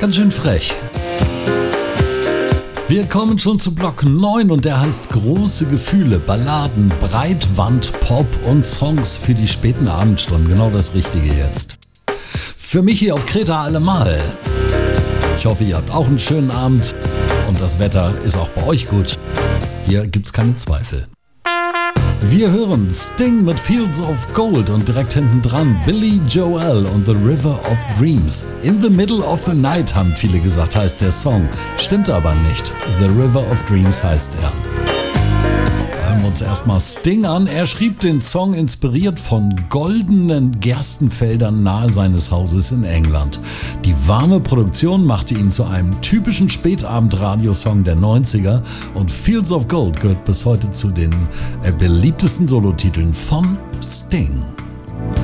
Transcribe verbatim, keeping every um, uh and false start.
Ganz schön frech. Wir kommen schon zu Block neun und der heißt Große Gefühle, Balladen, Breitwand, Pop und Songs für die späten Abendstunden. Genau das Richtige jetzt. Für mich hier auf Kreta allemal. Ich hoffe, ihr habt auch einen schönen Abend und das Wetter ist auch bei euch gut. Hier gibt's keine Zweifel. Wir hören Sting mit Fields of Gold und direkt hinten dran Billy Joel und The River of Dreams. In the Middle of the Night haben viele gesagt, heißt der Song. Stimmt aber nicht. The River of Dreams heißt er. Hören wir uns erstmal Sting an. Er schrieb den Song inspiriert von goldenen Gerstenfeldern nahe seines Hauses in England. Die warme Produktion machte ihn zu einem typischen Spätabend-Radiosong der neunziger und Fields of Gold gehört bis heute zu den beliebtesten Solotiteln von Sting.